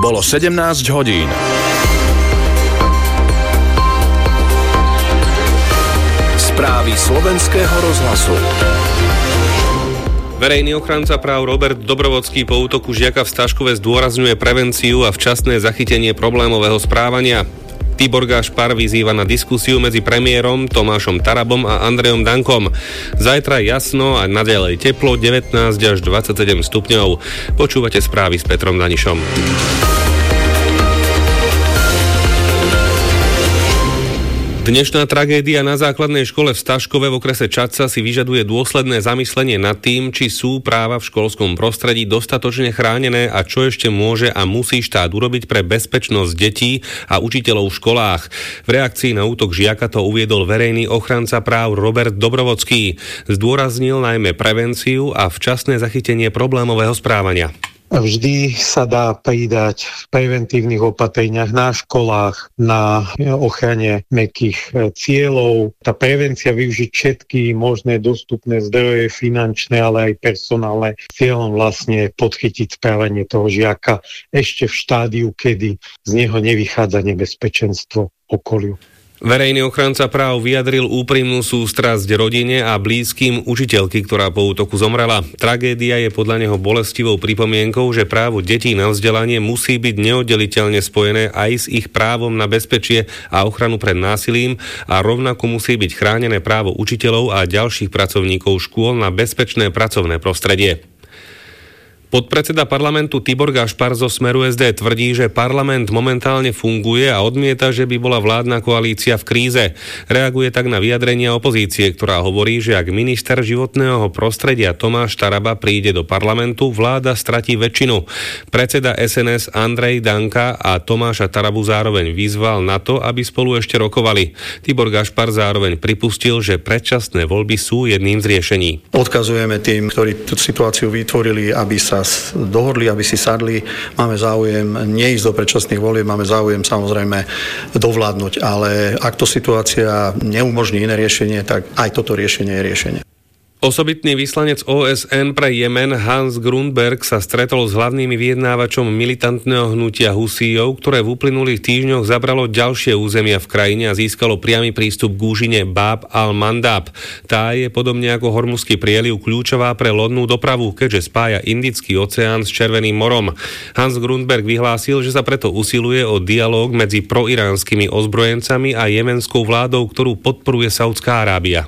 Bolo 17 hodín. Správy slovenského rozhlasu. Verejný ochranca práv Robert Dobrovodský po útoku žiaka v Staškove zdôrazňuje prevenciu a včasné zachytenie problémového správania. Tibor Gašpar vyzýva na diskusiu medzi premiérom Tomášom Tarabom a Andrejom Dankom. Zajtra jasno a naďalej teplo, 19 až 27 stupňov. Počúvate správy s Petrom Danišom. Dnešná tragédia na základnej škole v Staškove v okrese Čadca si vyžaduje dôsledné zamyslenie nad tým, či sú práva v školskom prostredí dostatočne chránené a čo ešte môže a musí štát urobiť pre bezpečnosť detí a učiteľov v školách. V reakcii na útok žiaka to uviedol verejný ochranca práv Robert Dobrovodský. Zdôraznil najmä prevenciu a včasné zachytenie problémového správania. Vždy sa dá pridať v preventívnych opatreniach na školách, na ochrane mäkkých cieľov. Tá prevencia využiť všetky možné dostupné zdroje finančné, ale aj personálne, cieľom vlastne podchytiť správanie toho žiaka ešte v štádiu, kedy z neho nevychádza nebezpečenstvo okoliu. Verejný ochranca práv vyjadril úprimnú sústrasť rodine a blízkym učiteľky, ktorá po útoku zomrela. Tragédia je podľa neho bolestivou pripomienkou, že právo detí na vzdelanie musí byť neoddeliteľne spojené aj s ich právom na bezpečie a ochranu pred násilím a rovnako musí byť chránené právo učiteľov a ďalších pracovníkov škôl na bezpečné pracovné prostredie. Podpredseda parlamentu Tibor Gašpar zo Smeru SD tvrdí, že parlament momentálne funguje a odmieta, že by bola vládna koalícia v kríze. Reaguje tak na vyjadrenia opozície, ktorá hovorí, že ak minister životného prostredia Tomáš Taraba príde do parlamentu, vláda stratí väčšinu. Predseda SNS Andrej Danka a Tomáša Tarabu zároveň vyzval na to, aby spolu ešte rokovali. Tibor Gašpar zároveň pripustil, že predčasné voľby sú jedným z riešení. Odkazujeme tým, ktorí tú situáciu vytvorili, aby sa dohodli, aby si sadli. Máme záujem neísť do predčasných volieb, máme záujem samozrejme dovládnuť, ale ak to situácia neumožní iné riešenie, tak aj toto riešenie je riešenie. Osobitný vyslanec OSN pre Jemen Hans Grundberg sa stretol s hlavnými vyjednávačom militantného hnutia Husíjov, ktoré v uplynulých týždňoch zabralo ďalšie územia v krajine a získalo priamy prístup k úžine Bab al-Mandab. Tá je podobne ako Hormuzský prieliv kľúčová pre lodnú dopravu, keďže spája Indický oceán s Červeným morom. Hans Grundberg vyhlásil, že sa preto usiluje o dialóg medzi proiránskymi ozbrojencami a jemenskou vládou, ktorú podporuje Saudská Arábia.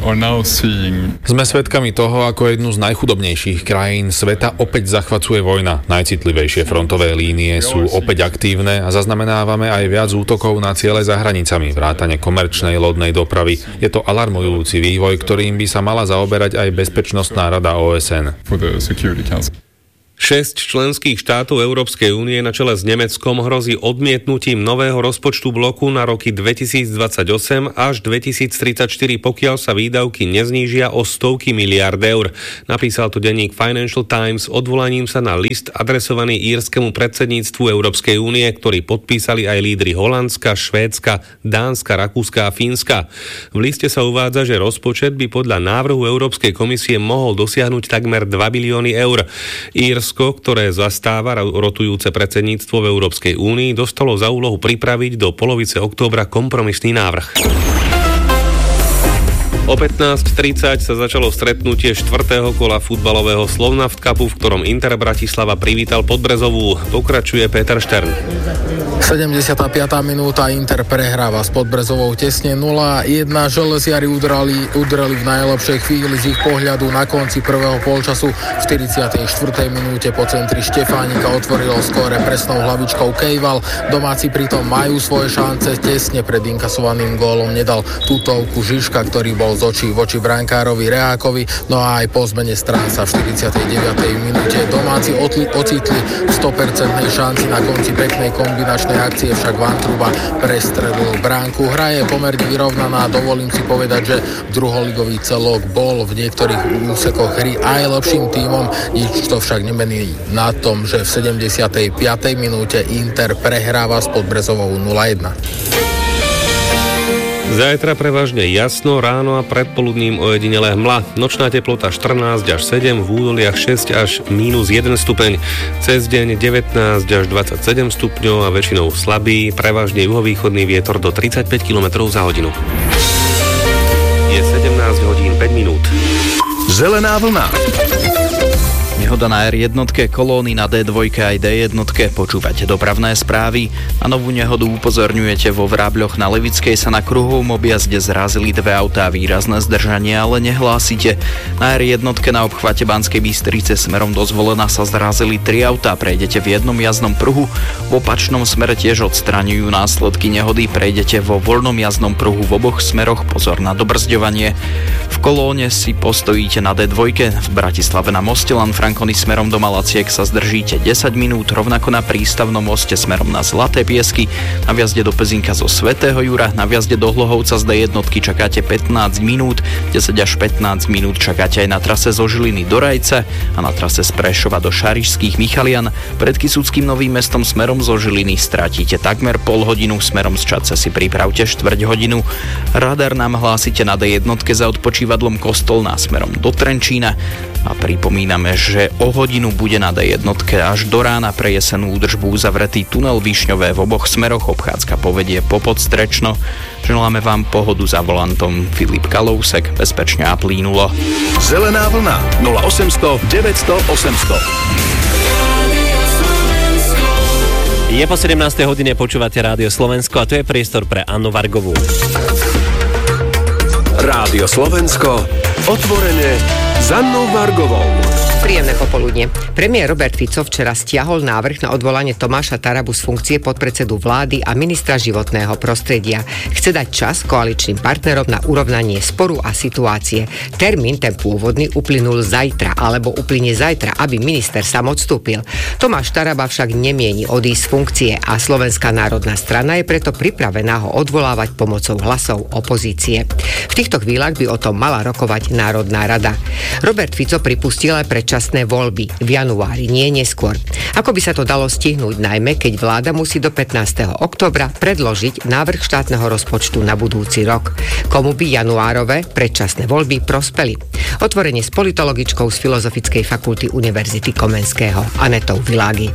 Sme svedkami toho, ako jednu z najchudobnejších krajín sveta opäť zachvacuje vojna. Najcitlivejšie frontové línie sú opäť aktívne a zaznamenávame aj viac útokov na ciele za hranicami, vrátane komerčnej lodnej dopravy. Je to alarmujúci vývoj, ktorým by sa mala zaoberať aj Bezpečnostná rada OSN. 6 členských štátov Európskej únie na čele s Nemeckom hrozí odmietnutím nového rozpočtu bloku na roky 2028 až 2034, pokiaľ sa výdavky neznížia o stovky miliárd eur. Napísal to denník Financial Times odvolaním sa na list adresovaný írskemu predsedníctvu Európskej únie, ktorý podpísali aj lídri Holandska, Švédska, Dánska, Rakúska a Fínska. V liste sa uvádza, že rozpočet by podľa návrhu Európskej komisie mohol dosiahnuť takmer 2 bilióny eur. Ktoré zastáva rotujúce predsedníctvo v Európskej únii, dostalo za úlohu pripraviť do polovice októbra kompromisný návrh. O 15:30 sa začalo stretnutie 4. kola futbalového Slovnaft Cupu, v ktorom Inter Bratislava privítal Podbrezovú. Pokračuje Peter Štern. 75. minúta, Inter prehráva s Podbrezovou tesne 0-1. Železiari udreli v najlepšej chvíli z ich pohľadu na konci prvého polčasu. V 44. minúte po centri Štefánika otvoril skóre presnou hlavičkou Kejval. Domáci pritom majú svoje šance, tesne pred inkasovaným gólom nedal tutovku Žižka, ktorý bol z očí v oči brankárovi Reákovi, no a aj po zmene strán sa v 49. minúte domáci ocitli v 100% šanci. Na konci peknej kombinačnej akcie však Vantruba prestrelil bránku. Hra je pomerne vyrovnaná, dovolím si povedať, že druholigový celok bol v niektorých úsekoch hry aj lepším tímom, nič to však nemení na tom, že v 75. minúte Inter prehráva s Podbrezovou 0-1. Zajtra prevažne jasno, ráno a predpoludním ojedinelé hmla. Nočná teplota 14 až 7, v údoliach 6 až -1 stupeň. Cez deň 19 až 27 stupňov a väčšinou slabý, prevažne juhovýchodný vietor do 35 km za hodinu. Je 17 hodín 5 minút. Zelená vlna. Nehoda na R1, kolóny na D2 aj D1, počúvate dopravné správy. Na novú nehodu upozorňujete vo Vrábľoch na Levickej sa na kruhovom objazde zrazili dve autá, výrazné zdržanie ale nehlásite. Na R1 na obchvate Banskej Bystrice smerom do Zvolena sa zrazili 3 autá, prejdete v jednom jazdnom pruhu, v opačnom smere tiež odstraňujú následky nehody, prejdete vo voľnom jazdnom pruhu v oboch smeroch, pozor na dobrzďovanie. V kolóne si postojíte na D2, v Bratislave na moste Lanfranconi smerom do Malaciek sa zdržíte 10 minút, rovnako na prístavnom moste smerom na Zlaté Piesky, na vjazde do Pezinka zo Svätého Jura, na vjazde do Hlohovca z D1 čakáte 15 minút, 10 až 15 minút čakáte aj na trase zo Žiliny do Rajce a na trase z Prešova do Šarišských Michalian. Pred Kysuckým Novým Mestom smerom zo Žiliny stratíte takmer pol hodinu, smerom z Čadca si pripravte štvrť hodinu. Radar nám hlásite na D1 za odpočívadlom Kostolná smerom do Trenčína a pripomíname, že o hodinu bude na D1 až do rána pre jesenú údržbu uzavretý tunel Višňové v oboch smeroch, obchádzka povedie po Podstrečno. Želáme vám pohodu za volantom. Filip Kalousek, bezpečne a plínulo. Zelená vlna 0800 900 800. Je po 17. hodine, počúvate Rádio Slovensko a to je priestor pre Annu Vargovú. Rádio Slovensko, otvorene s Annou Vargovou. Príjemné popoludne. Premiér Robert Fico včera stiahol návrh na odvolanie Tomáša Tarabu z funkcie podpredsedu vlády a ministra životného prostredia. Chce dať čas koaličným partnerom na urovnanie sporu a situácie. Termín, ten pôvodný, uplynul zajtra, alebo uplynie zajtra, aby minister sám odstúpil. Tomáš Taraba však nemieni odísť z funkcie a Slovenská národná strana je preto pripravená ho odvolávať pomocou hlasov opozície. V týchto chvíľach by o tom mala rokovať Národná rada. Robert Fico pripustil aj predčasné voľby v januári, nie neskôr. Ako by sa to dalo stihnúť, najmä keď vláda musí do 15. októbra predložiť návrh štátneho rozpočtu na budúci rok. Komu by januárove predčasné voľby prospeli? Otvorenie s politologičkou z Filozofickej fakulty Univerzity Komenského Anetou Világi.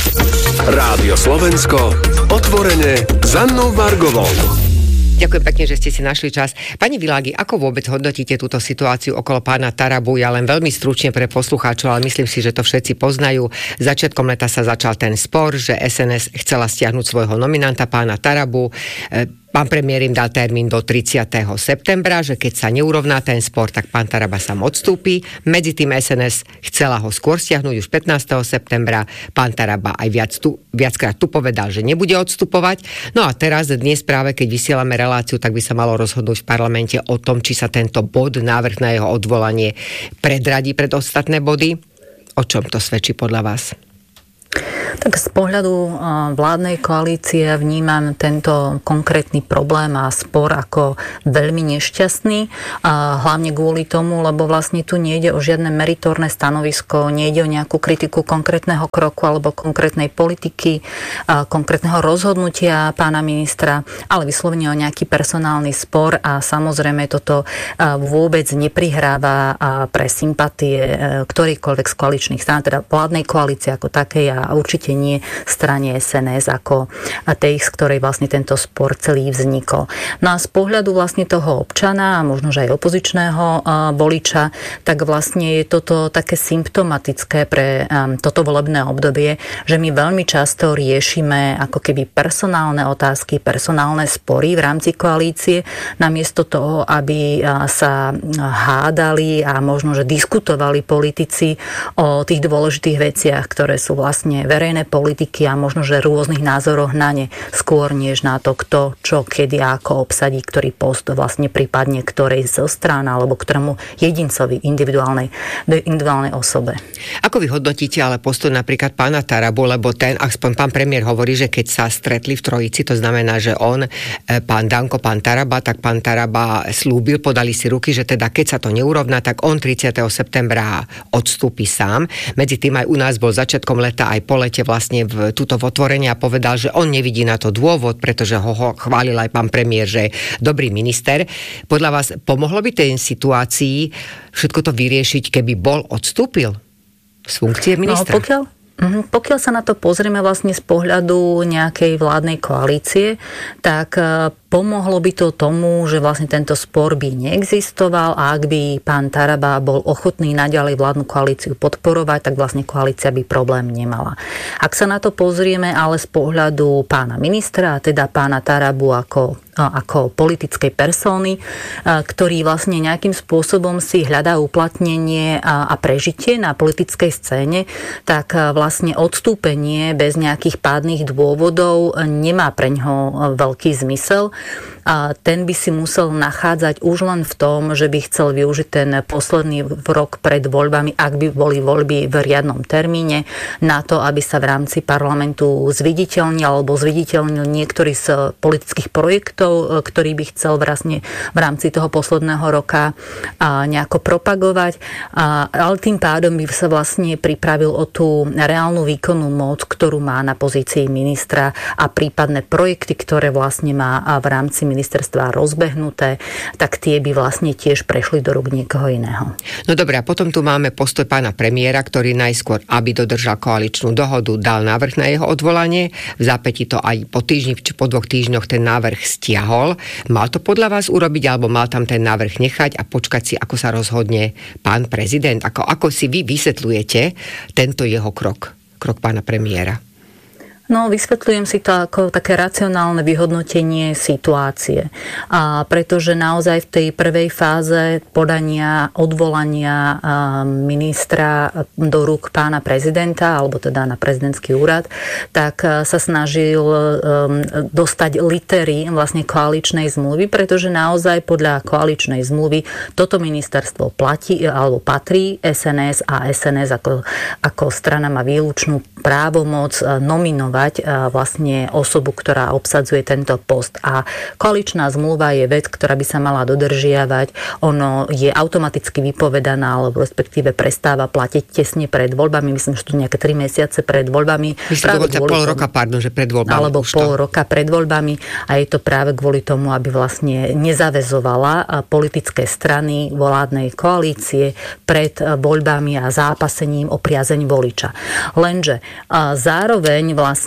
Rádio Slovensko, otvorene s Annou Vargovou. Ďakujem pekne, že ste si našli čas. Pani Világi, ako vôbec hodnotíte túto situáciu okolo pána Tarabu? Ja len veľmi stručne pre poslucháčov, ale myslím si, že to všetci poznajú. Začiatkom leta sa začal ten spor, že SNS chcela stiahnuť svojho nominanta pána Tarabu. Pán premiér im dal termín do 30. septembra, že keď sa neurovná ten spor, tak pán Taraba sám odstúpi. Medzi tým SNS chcela ho skôr stiahnuť už 15. septembra. Pán Taraba aj viackrát tu povedal, že nebude odstupovať. No a teraz dnes práve, keď vysielame reláciu, tak by sa malo rozhodnúť v parlamente o tom, či sa tento bod, návrh na jeho odvolanie, predradí pred ostatné body. O čom to svedčí podľa vás? Tak z pohľadu vládnej koalície vnímam tento konkrétny problém a spor ako veľmi nešťastný. Hlavne kvôli tomu, lebo vlastne tu nejde o žiadne meritorné stanovisko, nejde o nejakú kritiku konkrétneho kroku alebo konkrétnej politiky, konkrétneho rozhodnutia pána ministra, ale vyslovene o nejaký personálny spor a samozrejme toto vôbec neprihráva pre sympatie ktorýchkoľvek z koaličných strán, teda vládnej koalície ako takej a určite nie strane SNS ako tej, z ktorej vlastne tento spor celý vznikol. No a z pohľadu vlastne toho občana a možno, že aj opozičného voliča, tak vlastne je toto také symptomatické pre toto volebné obdobie, že my veľmi často riešime ako keby personálne otázky, personálne spory v rámci koalície, namiesto toho, aby sa hádali a možno, že diskutovali politici o tých dôležitých veciach, ktoré sú vlastne verejné politiky a možno, že rôznych názoroch na ne, skôr než na to, kto, čo, kedy a ako obsadí, ktorý post vlastne prípadne ktorej zo strán alebo ktorému jedincovi, individuálnej osobe. Ako vy hodnotíte ale postoj napríklad pána Tarabu, lebo ten, aspoň pán premiér hovorí, že keď sa stretli v trojici, to znamená, že on, pán Danko, pán Taraba, tak pán Taraba slúbil, podali si ruky, že teda keď sa to neurovná, tak on 30. septembra odstúpi sám. Medzi tým aj u nás bol začiatkom leta aj po lete vlastne túto v otvorení a povedal, že on nevidí na to dôvod, pretože ho chválil aj pán premiér, že je dobrý minister. Podľa vás pomohlo by tej situácii všetko to vyriešiť, keby bol odstúpil z funkcie ministra? Pokiaľ sa na to pozrieme vlastne z pohľadu nejakej vládnej koalície, tak pomohlo by to tomu, že vlastne tento spor by neexistoval a ak by pán Taraba bol ochotný naďalej vládnu koalíciu podporovať, tak vlastne koalícia by problém nemala. Ak sa na to pozrieme ale z pohľadu pána ministra, teda pána Tarabu ako politickej persóny, ktorý vlastne nejakým spôsobom si hľadá uplatnenie a prežitie na politickej scéne, tak vlastne odstúpenie bez nejakých pádnych dôvodov nemá preňho veľký zmysel. A ten by si musel nachádzať už len v tom, že by chcel využiť ten posledný rok pred voľbami, ak by boli voľby v riadnom termíne, na to, aby sa v rámci parlamentu zviditeľnil niektorý z politických projektov, ktorý by chcel vlastne v rámci toho posledného roka nejako propagovať. Ale tým pádom by sa vlastne pripravil o tú reálnu výkonnú moc, ktorú má na pozícii ministra a prípadné projekty, ktoré vlastne má v rámci ministerstva rozbehnuté, tak tie by vlastne tiež prešli do rúk niekoho iného. No dobré, a potom tu máme postoj pána premiéra, ktorý najskôr, aby dodržal koaličnú dohodu, dal návrh na jeho odvolanie. V zápäti to aj po týždni či po 2 týždňoch ten návrh stiahol. Mal to podľa vás urobiť, alebo mal tam ten návrh nechať a počkať si, ako sa rozhodne pán prezident? Ako si vy vysvetľujete tento jeho krok pána premiéra? No, vysvetľujem si to ako také racionálne vyhodnotenie situácie. A pretože naozaj v tej prvej fáze podania odvolania ministra do rúk pána prezidenta, alebo teda na prezidentský úrad, tak sa snažil dostať litery vlastne koaličnej zmluvy, pretože naozaj podľa koaličnej zmluvy toto ministerstvo platí alebo patrí SNS a SNS ako strana má výlučnú právomoc nominovať vlastne osobu, ktorá obsadzuje tento post. A koaličná zmluva je vec, ktorá by sa mala dodržiavať. Ono je automaticky vypovedaná, alebo respektíve prestáva platiť tesne pred voľbami. Myslím, že tu nejaké 3 mesiace pred voľbami. Myslím, že pol roka, že pred voľbami. Alebo pol roka pred voľbami. A je to práve kvôli tomu, aby vlastne nezaväzovala politické strany vládnej koalície pred voľbami a zápasením o priazeň voliča. Lenže zároveň vlastne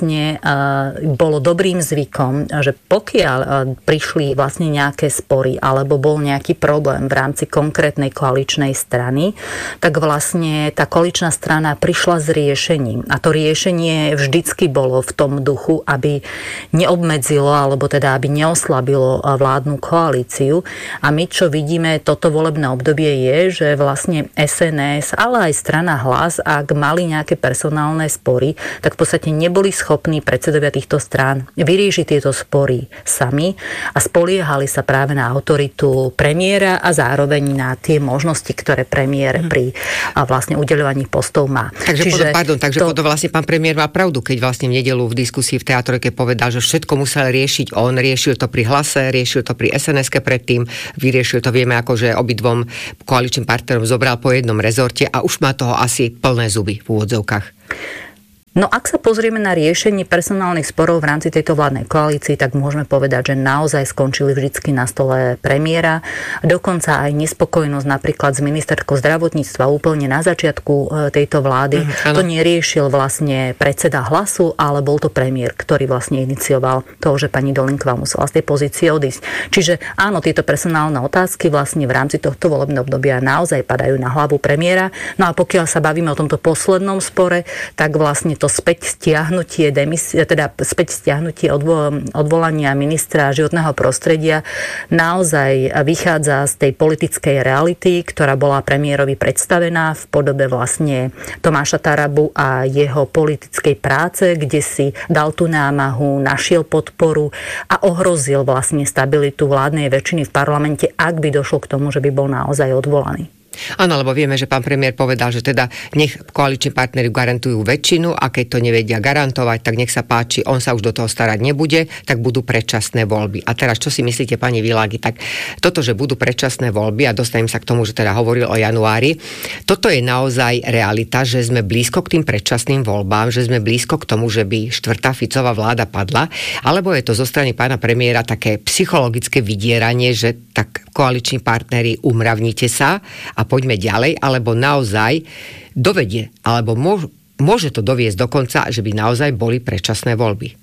bolo dobrým zvykom, že pokiaľ prišli vlastne nejaké spory alebo bol nejaký problém v rámci konkrétnej koaličnej strany, tak vlastne tá koaličná strana prišla s riešením. A to riešenie vždycky bolo v tom duchu, aby neobmedzilo alebo teda aby neoslabilo vládnu koalíciu. A my, čo vidíme toto volebné obdobie je, že vlastne SNS, ale aj strana Hlas, ak mali nejaké personálne spory, tak v podstate neboli schopní predsedovia týchto strán vyriešiť tieto spory sami a spoliehali sa práve na autoritu premiéra a zároveň na tie možnosti, ktoré premiér pri vlastne udeľovaní postov má. Takže vlastne pán premiér má pravdu, keď vlastne v nedeľu v diskusii v teatrojke povedal, že všetko musel riešiť on, riešil to pri Hlase, riešil to pri SNS-ke predtým, vyriešil to, vieme, ako že obidvom koaličným partnerom zobral po jednom rezorte a už má toho asi plné zuby v úvodzovkách. No ak sa pozrieme na riešenie personálnych sporov v rámci tejto vládnej koalícii, tak môžeme povedať, že naozaj skončili vždycky na stole premiéra. Dokonca aj nespokojnosť napríklad s ministerkou zdravotníctva úplne na začiatku tejto vlády. To neriešil vlastne predseda Hlasu, ale bol to premiér, ktorý vlastne inicioval to, že pani Dolinková musela z tej pozície odísť. Čiže áno, tieto personálne otázky vlastne v rámci tohto volebného obdobia naozaj padajú na hlavu premiéra. No a pokiaľ sa bavíme o tomto poslednom spore, tak vlastne to späť stiahnutie odvolania ministra životného prostredia naozaj vychádza z tej politickej reality, ktorá bola premiérovi predstavená v podobe vlastne Tomáša Tarabu a jeho politickej práce, kde si dal tú námahu, našiel podporu a ohrozil vlastne stabilitu vládnej väčšiny v parlamente, ak by došlo k tomu, že by bol naozaj odvolaný. Áno, lebo vieme, že pán premiér povedal, že teda nech koaliční partneri garantujú väčšinu a keď to nevedia garantovať, tak nech sa páči, on sa už do toho starať nebude, tak budú predčasné voľby. A teraz, čo si myslíte, pani Világi, tak toto, že budú predčasné voľby, a dostanem sa k tomu, že teda hovoril o januári, toto je naozaj realita, že sme blízko k tým predčasným voľbám, že sme blízko k tomu, že by štvrtá Ficová vláda padla, alebo je to zo strany pána premiéra také psychologické vydieranie, že tak koaliční partneri umravnite sa a poďme ďalej, alebo naozaj dovedie, alebo môže to doviesť dokonca, že by naozaj boli predčasné voľby?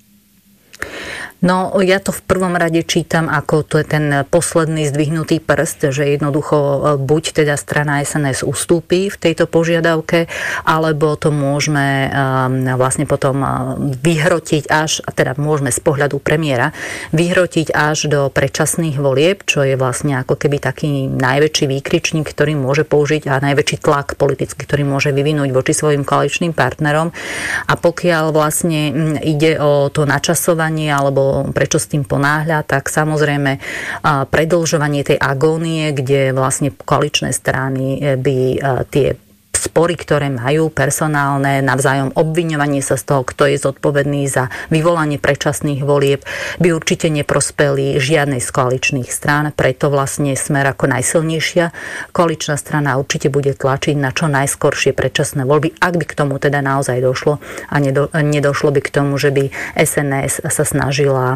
No, ja to v prvom rade čítam ako to je ten posledný zdvihnutý prst, že jednoducho buď teda strana SNS ustúpi v tejto požiadavke, alebo to môžeme vlastne potom vyhrotiť až, a teda môžeme z pohľadu premiéra, vyhrotiť až do predčasných volieb, čo je vlastne ako keby taký najväčší výkričník, ktorý môže použiť a najväčší tlak politický, ktorý môže vyvinúť voči svojim koaličným partnerom. A pokiaľ vlastne ide o to načasovanie alebo prečo s tým ponáhľa, tak samozrejme predĺžovanie tej agónie, kde vlastne koaličné strany by tie spory, ktoré majú personálne, navzájom obviňovanie sa z toho, kto je zodpovedný za vyvolanie predčasných volieb, by určite neprospeli žiadnej z koaličných strán, preto vlastne Smer ako najsilnejšia koaličná strana určite bude tlačiť na čo najskoršie predčasné voľby, ak by k tomu teda naozaj došlo a nedošlo by k tomu, že by SNS sa snažila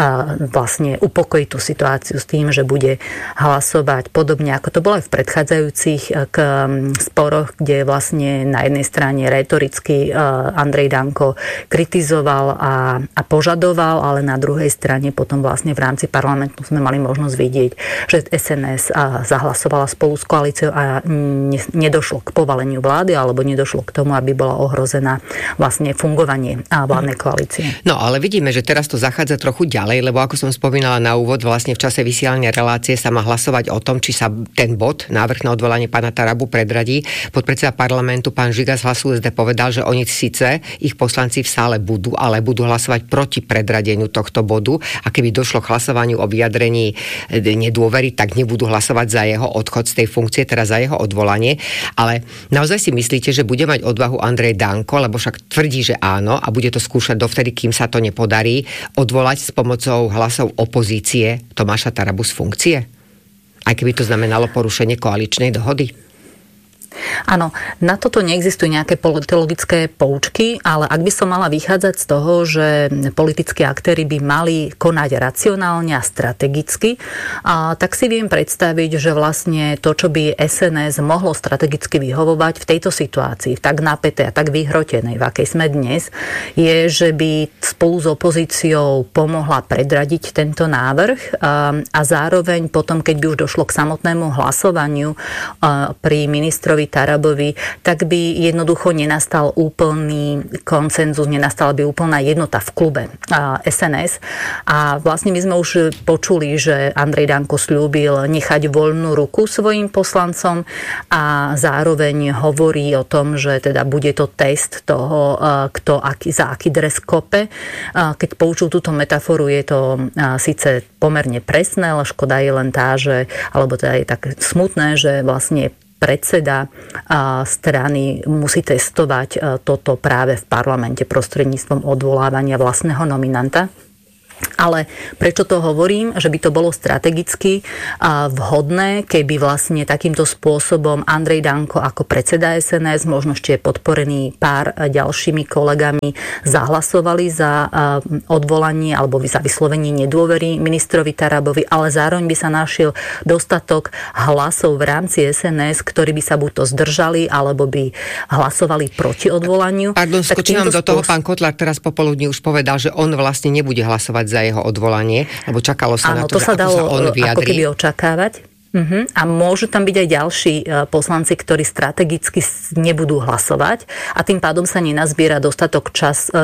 vlastne upokojiť tú situáciu s tým, že bude hlasovať podobne, ako to bolo aj v predchádzajúcich sporoch, kde vlastne na jednej strane retoricky Andrej Danko kritizoval a požadoval, ale na druhej strane potom vlastne v rámci parlamentu sme mali možnosť vidieť, že SNS zahlasovala spolu s koalíciou a nedošlo k povaleniu vlády alebo nedošlo k tomu, aby bola ohrozená vlastne fungovanie vládnej koalície. No ale vidíme, že teraz to zachádza trochu ďalej, lebo ako som spomínala na úvod, vlastne v čase vysielania relácie sa má hlasovať o tom, či sa ten bod, návrh na odvolanie pána Tarabu predradí. Podpredseda parlamentu pán Žiga z Hlasu SD povedal, že oni síce, ich poslanci v sále budú, ale budú hlasovať proti predradeniu tohto bodu a keby došlo k hlasovaniu o vyjadrení nedôvery, tak nebudú hlasovať za jeho odchod z tej funkcie, teda za jeho odvolanie. Ale naozaj si myslíte, že bude mať odvahu Andrej Danko, lebo však tvrdí, že áno a bude to skúšať dovtedy, kým sa to nepodarí, odvolať s pomocou hlasov opozície Tomáša Tarabu z funkcie? Aj keby to znamenalo porušenie koaličnej dohody? Áno, na toto neexistujú nejaké politologické poučky, ale ak by som mala vychádzať z toho, že politickí aktéri by mali konať racionálne a strategicky, tak si viem predstaviť, že vlastne to, čo by SNS mohlo strategicky vyhovovať v tejto situácii, tak napätej a tak vyhrotenej, v akej sme dnes, je, že by spolu s opozíciou pomohla predradiť tento návrh a zároveň potom, keď by už došlo k samotnému hlasovaniu pri ministrovi Tarabovi, tak by jednoducho nenastal úplný konsenzus, nenastala by úplná jednota v klube SNS. A vlastne my sme už počuli, že Andrej Danko sľúbil nechať voľnú ruku svojim poslancom a zároveň hovorí o tom, že teda bude to test toho, kto za aký dres kope. Keď poučil túto metaforu, je to síce pomerne presné, ale škoda je len tá, že, alebo teda je tak smutné, že vlastne predseda strany musí testovať toto práve v parlamente prostredníctvom odvolávania vlastného nominanta. Ale prečo to hovorím? Že by to bolo strategicky vhodné, keby vlastne takýmto spôsobom Andrej Danko ako predseda SNS, možno ešte podporený pár ďalšími kolegami, zahlasovali za odvolanie alebo za vyslovenie nedôvery ministrovi Tarabovi, ale zároveň by sa našiel dostatok hlasov v rámci SNS, ktorí by sa buď to zdržali, alebo by hlasovali proti odvolaniu. Pardon, skočím do toho, pán Kotlár teraz popoludní už povedal, že on vlastne nebude hlasovať za jeho odvolanie, lebo čakalo sa na to, že ako sa on vyjadrí. Ako keby očakávať. A môžu tam byť aj ďalší poslanci, ktorí strategicky nebudú hlasovať a tým pádom sa nenazbiera dostatok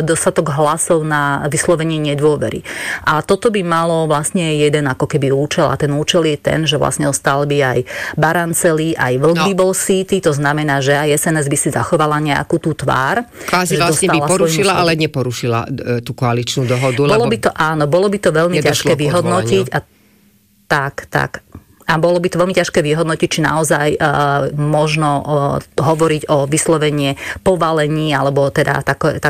hlasov na vyslovenie nedôvery. A toto by malo vlastne jeden ako keby účel a ten účel je ten, že vlastne ostal by aj Barancelli, aj Vlk by bol síty, to znamená, že aj SNS by si zachovala nejakú tú tvár. Kvázi vlastne by porušila, ale neporušila tú koaličnú dohodu. Bolo by to veľmi ťažké vyhodnotiť a tak. a bolo by to veľmi ťažké vyhodnotiť, či naozaj možno hovoriť o vyslovene povalení alebo teda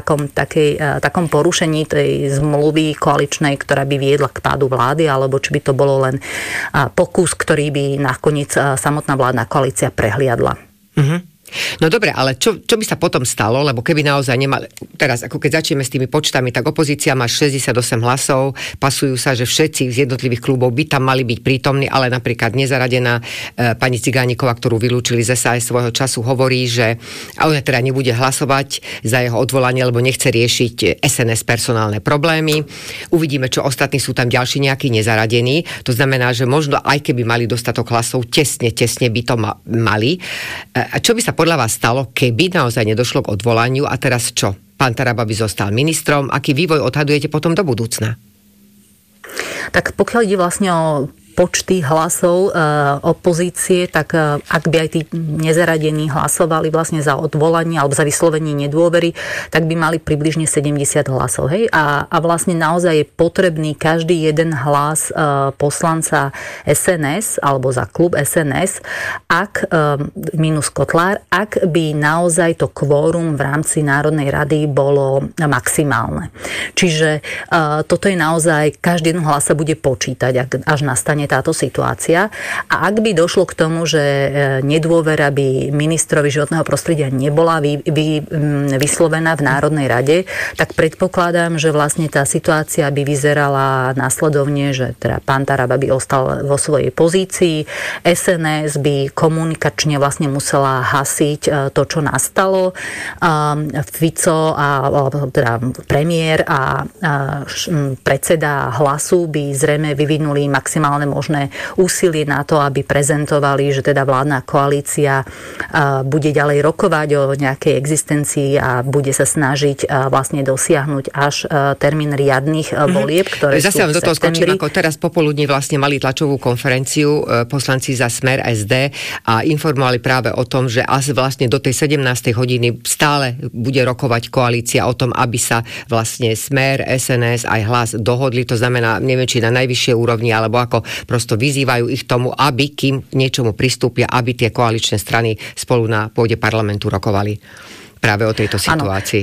takom porušení tej zmluvy koaličnej, ktorá by viedla k pádu vlády, alebo či by to bolo len pokus, ktorý by nakoniec samotná vládna koalícia prehliadla. No dobre, ale čo by sa potom stalo, lebo keby naozaj nemali, teraz ako keď začneme s tými počtami, tak opozícia má 68 hlasov, pasujú sa, že všetci z jednotlivých klubov by tam mali byť prítomní, ale napríklad nezaradená pani Cigániková, ktorú vylúčili z SAS svojho času, hovorí, že ona teda nebude hlasovať za jeho odvolanie, lebo nechce riešiť SNS personálne problémy. Uvidíme, čo ostatní, sú tam ďalší nejakí nezaradení. To znamená, že možno aj keby mali dostatok hlasov, tesne by to mali. A čo by sa podľa vás stalo, keby naozaj nedošlo k odvolaniu a teraz čo? Pán Taraba by zostal ministrom. Aký vývoj odhadujete potom do budúcna? Tak pokiaľ ide vlastne o počty hlasov opozície, tak ak by aj tí nezaradení hlasovali vlastne za odvolanie alebo za vyslovenie nedôvery, tak by mali približne 70 hlasov. Hej? A vlastne naozaj je potrebný každý jeden hlas poslanca SNS alebo za klub SNS, ak minus Kotlár, ak by naozaj to kvórum v rámci Národnej rady bolo maximálne. Čiže toto je naozaj, každý jeden hlas sa bude počítať, až nastane táto situácia. A ak by došlo k tomu, že nedôvera by ministrovi životného prostredia nebola vyslovená v Národnej rade, tak predpokladám, že vlastne tá situácia by vyzerala následovne, že teda pán Taraba by ostal vo svojej pozícii, SNS by komunikačne vlastne musela hasiť to, čo nastalo. Fico a teda premiér a predseda Hlasu by zrejme vyvinuli maximálne možné úsilie na to, aby prezentovali, že teda vládna koalícia bude ďalej rokovať o nejakej existencii a bude sa snažiť vlastne dosiahnuť až termín riadnych volieb, ktoré zase sú v septembri. Zase vám do toho skočím, ako teraz popoludní vlastne mali tlačovú konferenciu poslanci za Smer SD a informovali práve o tom, že asi vlastne do tej 17. hodiny stále bude rokovať koalícia o tom, aby sa vlastne Smer, SNS aj Hlas dohodli. To znamená, neviem, či na najvyššej úrovni, alebo ako prosto vyzývajú ich tomu, aby kým niečomu pristúpia, aby tie koaličné strany spolu na pôde parlamentu rokovali práve o tejto situácii.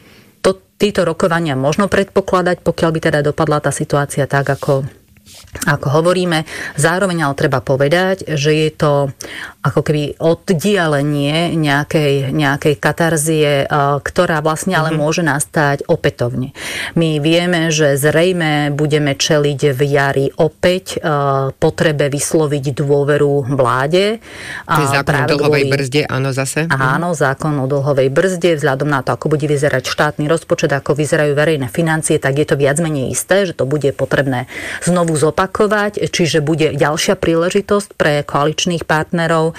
Títo rokovania možno predpokladať, pokiaľ by teda dopadla tá situácia tak, ako hovoríme. Zároveň ale treba povedať, že je to ako keby oddialenie nejakej katarzie, ktorá vlastne ale môže nastať opätovne. My vieme, že zrejme budeme čeliť v jari opäť potrebe vysloviť dôveru vláde. To je zákon o dlhovej brzde, áno, zase? Áno, zákon o dlhovej brzde, vzhľadom na to, ako bude vyzerať štátny rozpočet, ako vyzerajú verejné financie, tak je to viac menej isté, že to bude potrebné znovu zopakovať, čiže bude ďalšia príležitosť pre koaličných partnerov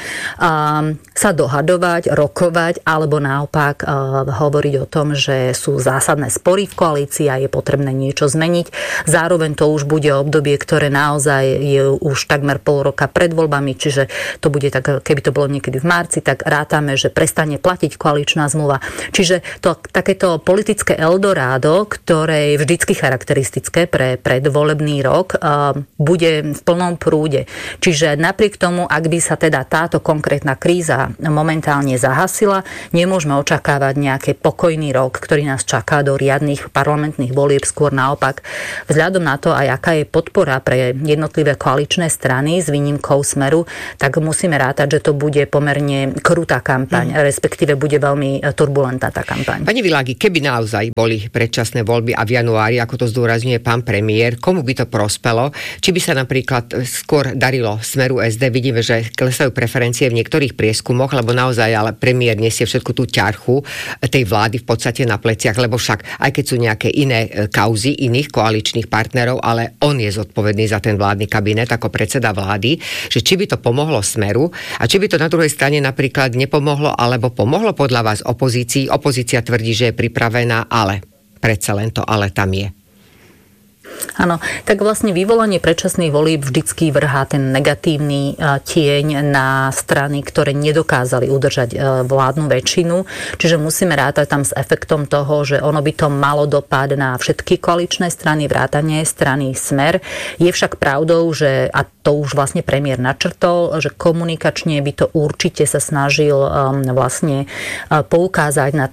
sa dohadovať, rokovať, alebo naopak hovoriť o tom, že sú zásadné spory v koalícii a je potrebné niečo zmeniť. Zároveň to už bude obdobie, ktoré naozaj je už takmer pol roka pred voľbami, čiže to bude tak, keby to bolo niekedy v marci, tak rátame, že prestane platiť koaličná zmluva. Čiže takéto politické Eldorado, ktoré je vždycky charakteristické pre predvolebný rok, bude v plnom prúde. Čiže napriek tomu, ak by sa teda táto konkrétna kríza momentálne zahasila, nemôžeme očakávať nejaký pokojný rok, ktorý nás čaká do riadnych parlamentných volieb, skôr naopak. Vzhľadom na to, aj aká je podpora pre jednotlivé koaličné strany s výnimkou Smeru, tak musíme rátať, že to bude pomerne krutá kampaň, respektíve bude veľmi turbulentná tá kampaň. Pani Világi, keby naozaj boli predčasné voľby a v januári, ako to zdôrazňuje pán premiér, komu by to prospelo? Či by sa napríklad skôr darilo Smeru SD? Vidíme, že klesajú preferencie v niektorých prieskumoch, lebo naozaj ale premiér nesie všetku tú ťarchu tej vlády v podstate na pleciach, lebo však aj keď sú nejaké iné kauzy iných koaličných partnerov, ale on je zodpovedný za ten vládny kabinet ako predseda vlády, že či by to pomohlo Smeru a či by to na druhej strane napríklad nepomohlo alebo pomohlo podľa vás opozícii. Opozícia tvrdí, že je pripravená, ale predsa len to ale tam je. Áno, tak vlastne vyvolanie predčasných volieb vždycky vrhá ten negatívny tieň na strany, ktoré nedokázali udržať vládnu väčšinu. Čiže musíme rátať tam s efektom toho, že ono by to malo dopad na všetky koaličné strany, vrátane strany Smer. Je však pravdou, že, a to už vlastne premiér načrtol, že komunikačne by to určite sa snažil vlastne poukázať na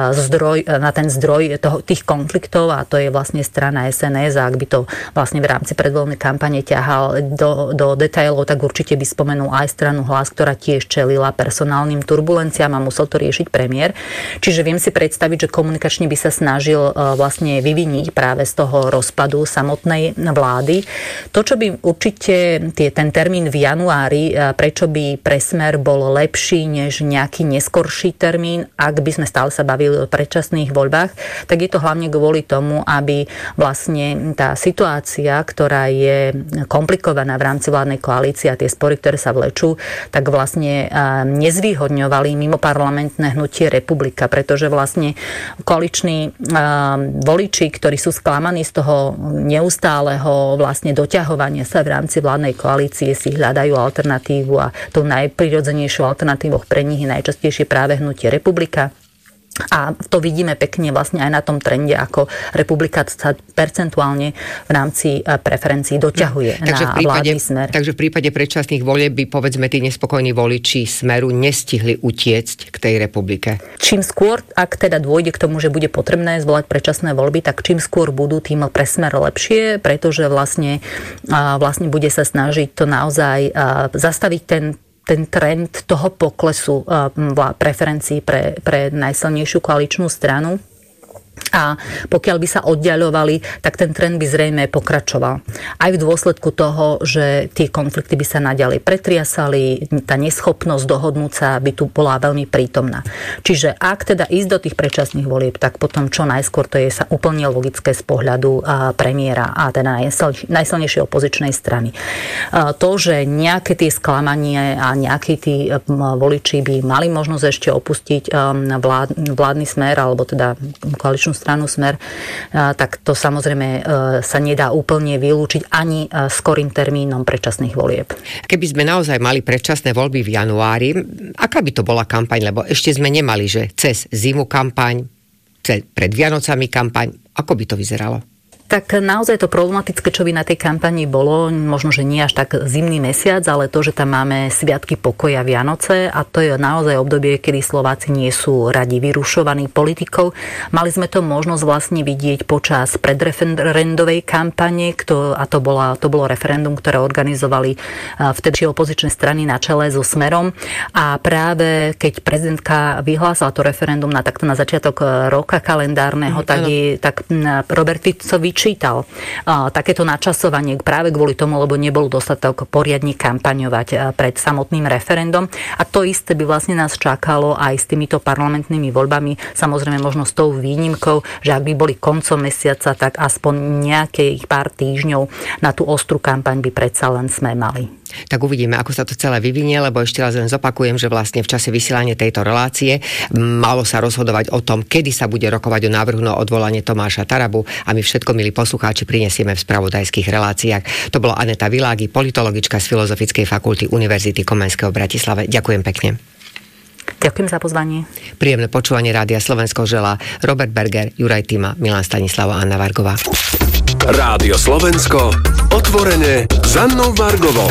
ten zdroj tých konfliktov, a to je vlastne strana SNS, a ak by to vlastne v rámci predvoľnej kampane ťahal do detailov, tak určite by spomenul aj stranu Hlas, ktorá tiež čelila personálnym turbulenciám a musel to riešiť premiér. Čiže viem si predstaviť, že komunikačne by sa snažil vlastne vyviniť práve z toho rozpadu samotnej vlády. To, čo by určite ten termín v januári, prečo by pre Smer bol lepší než nejaký neskorší termín, ak by sme stále sa bavili o predčasných voľbách, tak je to hlavne kvôli tomu, aby vlastne tá situácia, ktorá je komplikovaná v rámci vládnej koalície a tie spory, ktoré sa vlečú, tak vlastne nezvýhodňovali mimoparlamentné hnutie Republika, pretože vlastne koaliční voliči, ktorí sú sklamaní z toho neustáleho vlastne doťahovania sa v rámci vládnej koalície, si hľadajú alternatívu a tou najprirodzenejšou alternatívou pre nich je najčastejšie práve hnutie Republika. A to vidíme pekne vlastne aj na tom trende, ako Republika sa percentuálne v rámci preferencií doťahuje na vládny Smer. Takže v prípade predčasných volieb by, povedzme, tí nespokojní voliči Smeru nestihli utiecť k tej Republike. Čím skôr, ak teda dôjde k tomu, že bude potrebné zvolať predčasné voľby, tak čím skôr budú, tým pre Smer lepšie, pretože vlastne bude sa snažiť to naozaj zastaviť ten trend toho poklesu preferencií pre najsilnejšiu koaličnú stranu. A pokiaľ by sa oddiaľovali, tak ten trend by zrejme pokračoval. Aj v dôsledku toho, že tie konflikty by sa naďalej pretriasali, tá neschopnosť dohodnúť sa by tu bola veľmi prítomná. Čiže ak teda ísť do tých predčasných volieb, tak potom čo najskôr, to je sa úplne logické z pohľadu premiéra a teda najsilnejšej opozičnej strany. To, že nejaké tie sklamanie a nejakí tí voliči by mali možnosť ešte opustiť vládny Smer, alebo teda koaličnú stranu Smer, tak to samozrejme sa nedá úplne vylúčiť ani skorým termínom predčasných volieb. Keby sme naozaj mali predčasné voľby v januári, aká by to bola kampaň? Lebo ešte sme nemali, že cez zimu kampaň, pred Vianocami kampaň. Ako by to vyzeralo? Tak naozaj to problematické, čo by na tej kampani bolo, možno, že nie až tak zimný mesiac, ale to, že tam máme sviatky pokoja Vianoce a to je naozaj obdobie, kedy Slováci nie sú radi vyrušovaní politikou. Mali sme to možnosť vlastne vidieť počas predreferendovej kampane, a to bolo referendum, ktoré organizovali vtedy opozičné strany na čele so Smerom, a práve keď prezidentka vyhlásila to referendum takto na začiatok roka kalendárneho, tak Robert Fico čítal takéto načasovanie práve kvôli tomu, lebo nebol dostatok poriadne kampaňovať pred samotným referendum. A to isté by vlastne nás čakalo aj s týmito parlamentnými voľbami. Samozrejme možno s tou výnimkou, že ak by boli koncom mesiaca, tak aspoň nejakých pár týždňov na tú ostrú kampaň by predsa len sme mali. Tak uvidíme, ako sa to celé vyvinie, lebo ešte raz len zopakujem, že vlastne v čase vysielania tejto relácie malo sa rozhodovať o tom, kedy sa bude rokovať o návrhu na odvolanie Tomáša Tarabu, a my všetko, milí poslucháči, prinesieme v spravodajských reláciách. To bola Aneta Világi, politologička z Filozofickej fakulty Univerzity Komenského v Bratislave. Ďakujem pekne. Ďakujem za pozvanie. Príjemné počúvanie Rádia Slovensko želá Robert Berger, Juraj Tima, Milan Stanislav a Anna Vargová. Rádio Slovensko, otvorene s Annou Vargovou.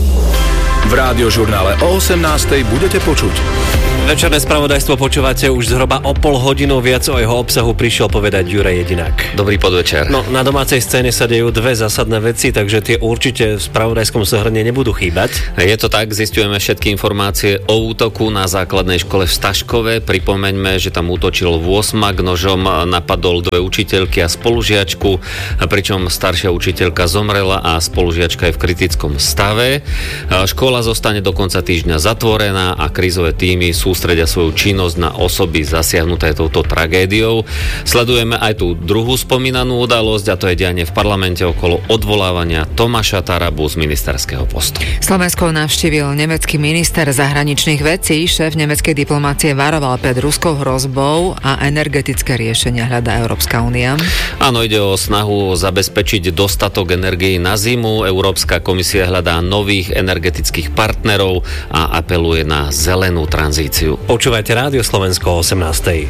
V rádiožurnále o 18:00 budete počuť. Večerné spravodajstvo počúvate už zhruba o pol hodinu. Viac o jeho obsahu prišiel povedať Juraj Jedinák. Dobrý podvečer. No, na domácej scéne sa dejú dve zásadné veci, takže tie určite v spravodajskom súhrne nebudú chýbať. Je to tak, zisťujeme všetky informácie o útoku na základnej škole v Staškove. Pripomeňme, že tam útočil Vôsmak, nožom napadol dve učiteľky a spolužiačku, pričom staršia učiteľka zomrela a spolužiačka je v kritickom stave. Škola zostane do konca týždňa zatvorená a krízové tímy sú sústredia svoju činnosť na osoby zasiahnuté touto tragédiou. Sledujeme aj tú druhú spomínanú udalosť, a to je dianie v parlamente okolo odvolávania Tomáša Tarabu z ministerského postu. Slovensko navštívil nemecký minister zahraničných vecí. Šéf nemeckej diplomácie varoval pred ruskou hrozbou a energetické riešenia hľadá Európska únia. Áno, ide o snahu zabezpečiť dostatok energií na zimu. Európska komisia hľadá nových energetických partnerov a apeluje na zelenú tranzíciu. Počúvajte Rádio Slovensko o 18:00.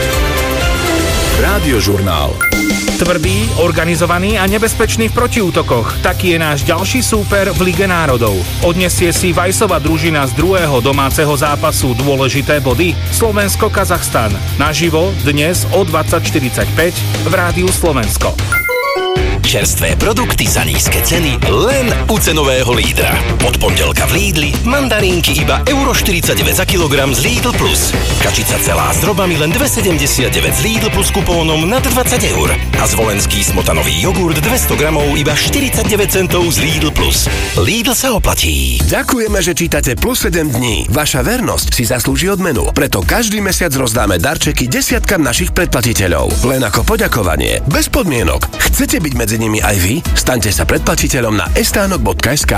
Rádiožurnál. Tvrdý, organizovaný a nebezpečný v protiútokoch. Taký je náš ďalší súper v Lige národov. Odniesie si Vajsova družina z druhého domáceho zápasu dôležité body. Slovensko-Kazachstan. Naživo dnes o 20:45 v Rádiu Slovensko. Čerstvé produkty za nízke ceny len u cenového lídra. Od pondelka v Lidli mandarínky iba €1,49 za kilogram z Lidl Plus. Kačica celá s drobami len €2,79 z Lidl Plus kupónom nad 20 €. A zvolenský smotanový jogurt 200 gramov iba 49 centov z Lidl Plus. Lidl sa oplatí. Ďakujeme, že čítate Plus 7 dní. Vaša vernosť si zaslúži odmenu. Preto každý mesiac rozdáme darčeky desiatkam našich predplatiteľov. Len ako poďakovanie. Bez podmienok. Chcete byť medzi nimi aj vy? Staňte sa predplatiteľom na estánok.sk.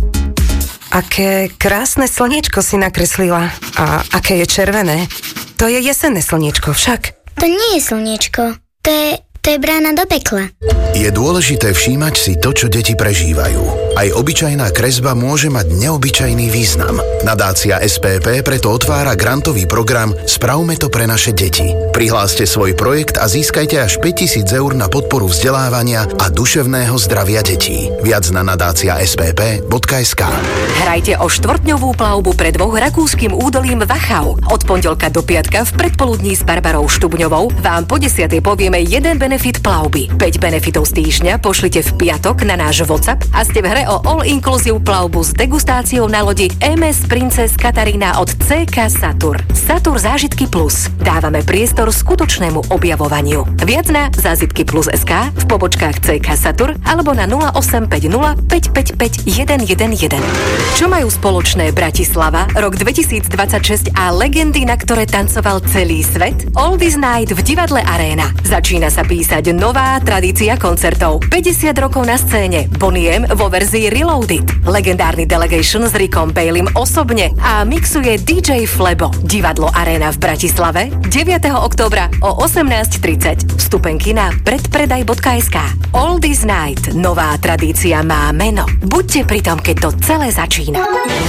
Aké krásne slniečko si nakreslila. A aké je červené. To je jesenné slniečko však. To nie je slniečko. To je brána do pekla. Je dôležité všímať si to, čo deti prežívajú. Aj obyčajná kresba môže mať neobyčajný význam. Nadácia SPP preto otvára grantový program Spravme to pre naše deti. Prihláste svoj projekt a získajte až 5 000 € na podporu vzdelávania a duševného zdravia detí. Viac na nadácia.spp.sk. Hrajte o štvrtňovú plavbu pre 2 rakúskym údolím Wachau. Od pondelka do piatka v predpoludní s Barbarou Štubňovou vám po 10:00 povieme jeden benefit plavby. 5 benefitov z týždňa pošlite v piatok na náš WhatsApp a ste v hre o all-inclusive plavbu s degustáciou na lodi MS Princess Katarína od CK Satur. Satur zážitky plus. Dávame priestor skutočnému objavovaniu. Viac na zážitkyplus.sk, v pobočkách CK Satur alebo na 0850 555 111. Čo majú spoločné Bratislava, rok 2026 a legendy, na ktoré tancoval celý svet? Oldies Night v divadle Aréna. Začína sa písať nová tradícia koncertov. 50 rokov na scéne. Bonnie M vo verzii Reloaded. Legendárny Delegation s Rickom Baileym osobne a mixuje DJ Flebo. Divadlo Aréna v Bratislave 9. októbra o 18:30. Vstupenky na predpredaj.sk. Oldies Night. Nová tradícia má meno. Buďte pri tom, keď to celé začína.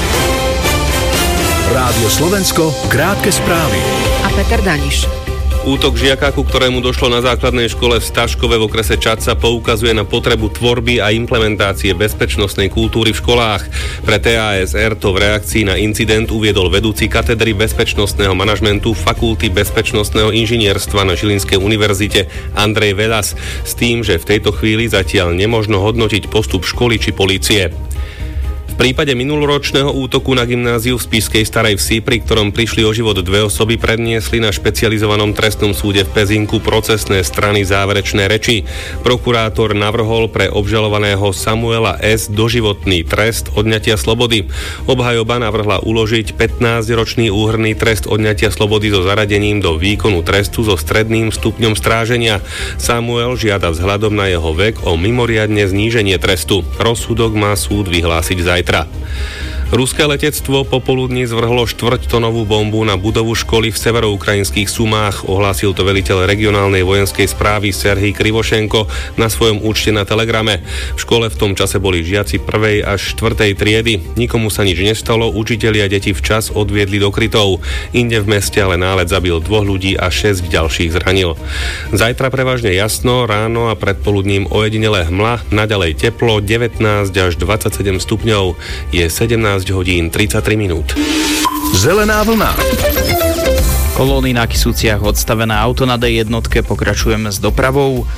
Rádio Slovensko, krátke správy. A Peter Daniš. Útok žiaka, ku ktorému došlo na základnej škole v Staškove v okrese Čadca, poukazuje na potrebu tvorby a implementácie bezpečnostnej kultúry v školách. Pre TASR to v reakcii na incident uviedol vedúci katedry bezpečnostného manažmentu Fakulty bezpečnostného inžinierstva na Žilinskej univerzite Andrej Velas s tým, že v tejto chvíli zatiaľ nemožno hodnotiť postup školy či polície. V prípade minuloročného útoku na gymnáziu v Spišskej Starej Vsi, pri ktorom prišli o život 2 osoby, predniesli na špecializovanom trestnom súde v Pezinku procesné strany záverečné reči. Prokurátor navrhol pre obžalovaného Samuela S. doživotný trest odňatia slobody. Obhajoba navrhla uložiť 15-ročný úhrnný trest odňatia slobody so zaradením do výkonu trestu so stredným stupňom stráženia. Samuel žiada vzhľadom na jeho vek o mimoriadne zníženie trestu. Rozsudok má súd vyhlásiť zajtra. Ruské letectvo popoludní zvrhlo 4-tonovú bombu na budovu školy v severoukrajinských Sumách, ohlásil to veliteľ regionálnej vojenskej správy Serhij Krivošenko na svojom účte na Telegrame. V škole v tom čase boli žiaci 1. až 4. triedy. Nikomu sa nič nestalo, učitelia deti včas odviedli do krytov. Inde v meste ale nálet zabil 2 ľudí a 6 ďalších zranil. Zajtra prevažne jasno, ráno a predpoludním ojedinelé hmla, naďalej teplo 19 až 27 stupňov. Je 17 hodín 33 minút. Zelená vlna. Kolóny na Kysuciach odstavené auto na D1, pokračujeme s dopravou.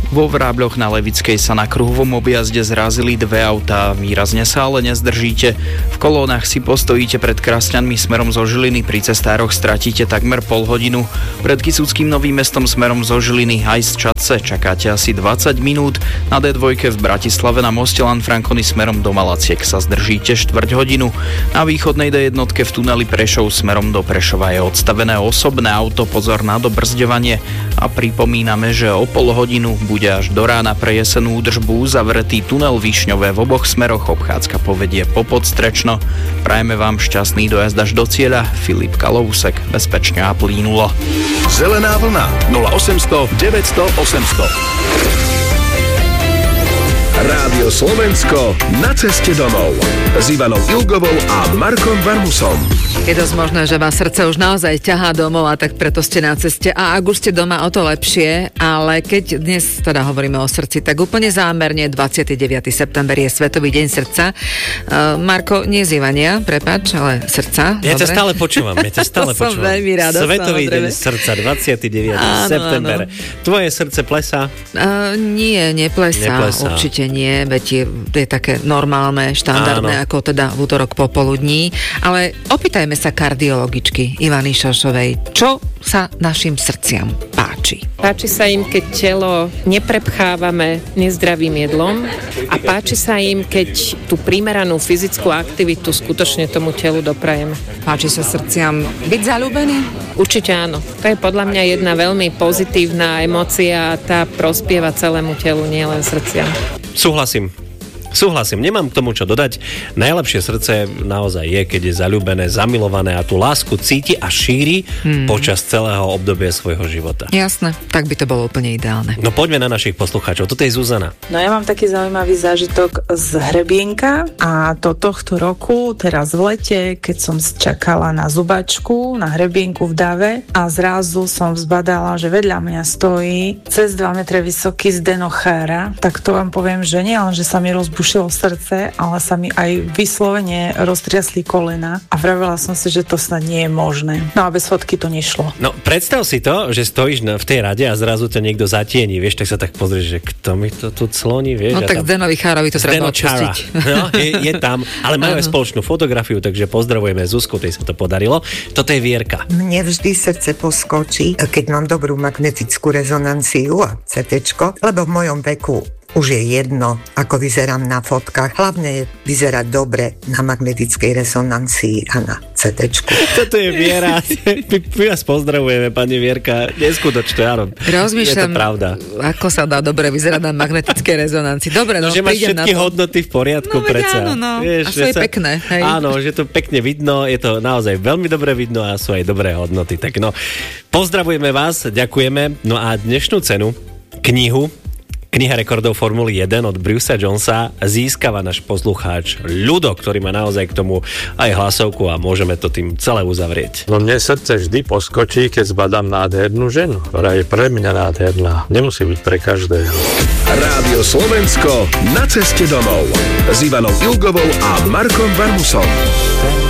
Vo Vrábľoch na Levickej sa na kruhovom objazde zrazili dve autá. Výrazne sa ale nezdržíte. V kolónach si postojíte pred Krasňanmi smerom zo Žiliny. Pri cestároch stratíte takmer pol hodinu. Pred Kysuckým Novým Mestom smerom zo Žiliny aj z Čadce čakáte asi 20 minút. Na D2 v Bratislave na moste Lanfranconi smerom do Malaciek sa zdržíte štvrť hodinu. Na východnej D1 v tuneli Prešov smerom do Prešova je odstavené osobné auto, pozor na dobrzďovanie. A pripomíname, že o pol hodinu bude až do rána pre jesenú údržbu uzavretý tunel Višňové v oboch smeroch. Obchádzka povedie po Podstrečno. Prajeme vám šťastný dojazd až do cieľa. Filip Kalousek, bezpečne a plynulo. Zelená vlna 0800 900 800. Rádio Slovensko na ceste domov s Ivanou Ilgovou a Markom Varmusom. Je dosť možné, že vás srdce už naozaj ťahá domov a tak preto ste na ceste a ak už ste doma, o to lepšie, ale keď dnes teda hovoríme o srdci, tak úplne zámerne 29. september je Svetový deň srdca. Marko, nie zývania, prepáč, ale srdca. Ja ťa stále počúvam, Som veľmi rada. Svetový deň srdca, 29. september. Áno. Tvoje srdce plesá? Nie, neplesá, určite nie, veď je také normálne, štandardné, ako teda v útorok popoludní. Ale opýtajme sa kardiologičky Ivany Šošovej, čo sa našim srdciam páči? Páči sa im, keď telo neprepchávame nezdravým jedlom a páči sa im, keď tú primeranú fyzickú aktivitu skutočne tomu telu doprajeme. Páči sa srdciam byť zaľúbený? Určite áno. To je podľa mňa jedna veľmi pozitívna emócia a tá prospieva celému telu, nielen srdciam. Súhlasím, nemám k tomu čo dodať. Najlepšie srdce naozaj je, keď je zaľúbené, zamilované a tú lásku cíti a šíri počas celého obdobia svojho života. Jasné, tak by to bolo úplne ideálne. No poďme na našich poslucháčov. Toto je Zuzana. No ja mám taký zaujímavý zážitok z hrebienka a to tohto roku, teraz v lete, keď som čakala na zubačku, na hrebienku v Dave a zrazu som zbadala, že vedľa mňa stojí cez 2 metre vysoký Zdeno Chára, tak to vám poviem, že nie len, že sa mi bušilo srdce, ale sa mi aj vyslovene roztriasli kolena a vravela som si, že to snad nie je možné. No a bez fotky to nešlo. No predstav si to, že stojíš v tej rade a zrazu ťa niekto zatieni, vieš, tak sa tak pozrieš, že kto mi to tu cloní, vieš. No tak Zdenovi Chárovi to treba odpustiť. No, je tam, ale majú aj spoločnú fotografiu, takže pozdravujeme Zuzku, tej sa to podarilo. Toto je Vierka. Mne vždy srdce poskočí, keď mám dobrú magnetickú rezonanciu a CTčko, lebo v mojom veku už je jedno, ako vyzerám na fotkách. Hlavne je vyzerať dobre na magnetickej rezonancii a na CTčku. Toto je Viera. My vás pozdravujeme, pani Vierka. Neskutočne, áno. Rozmýšľam, je to pravda. Ako sa dá dobre vyzerať na magnetickej rezonancii. Dobre, no, že máš všetky hodnoty v poriadku, Áno, predsa. no. Vieš, a sú aj pekné. Hej. Áno, že to pekne vidno, je to naozaj veľmi dobre vidno a sú aj dobré hodnoty. Tak no, pozdravujeme vás, ďakujeme. No a dnešnú cenu, Kniha rekordov Formuly 1 od Brucea Jonesa získava náš poslucháč Ľudo, ktorý má naozaj k tomu aj hlasovku a môžeme to tým celé uzavrieť. No mne srdce vždy poskočí, keď zbadám nádhernú ženu, ktorá je pre mňa nádherná. Nemusí byť pre každého. Rádio Slovensko na ceste domov s Ivanou Ilgovou a Markom Varmusom.